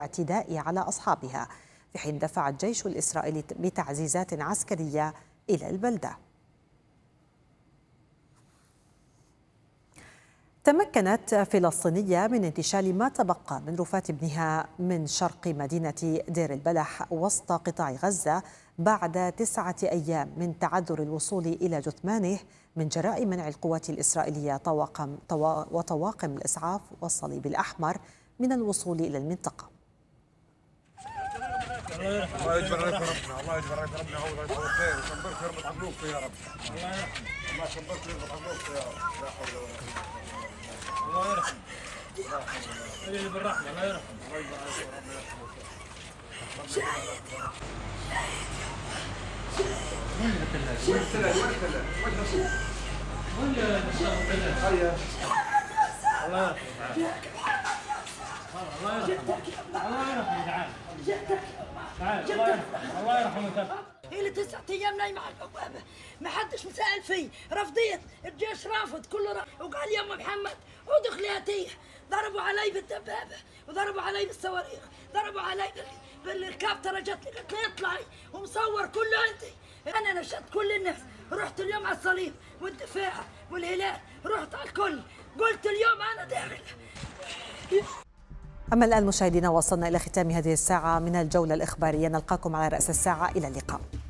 الاعتداء على أصحابها، في حين دفع الجيش الإسرائيلي بتعزيزات عسكرية إلى البلدة. تمكنت فلسطينية من انتشال ما تبقى من رفات ابنها من شرق مدينة دير البلح وسط قطاع غزة بعد 9 أيام من تعذر الوصول إلى جثمانه من جراء منع القوات الإسرائيلية وطواقم الإسعاف والصليب الأحمر من الوصول إلى المنطقة. الله يجبر عليك ربنا، الله يجبر عليك ربنا، الله يجبر خير ويكبرك ويربط عملوك يا رب. الله يكبرك ويربط عملوك يا رب. لا حول ولا قوة. الله يرحم. اللي بالرحمة الله يرحم. الله يجبر عليك ربنا يرحمك. شاهد وين الثلاجة؟ وين الثلاجة؟ وين الثلاجة؟ وين الرسول؟ وين الثلاجة؟ هيا. الله يرحمه. الله يرحمه. الله يرحمه. تعال. الله يرحمه. هي اللي 9 ايام نايمه على البوابه، ما حدش مسأل فيه، رفضيت، الجيش رافض كله وقال يا ام محمد ادخلي هاتيه، ضربوا علي بالدبابه وضربوا علي بالصواريخ، ضربوا علي بالهليكوبتر، جت لي قلت لي اطلعي ومصور كله عندي، انا نشدت كل الناس، رحت اليوم على الصليب والدفاع والهلال، رحت على الكل، قلت اليوم انا داخله. أما الآن مشاهدينا وصلنا إلى ختام هذه الساعة من الجولة الإخبارية، نلقاكم على رأس الساعة، إلى اللقاء.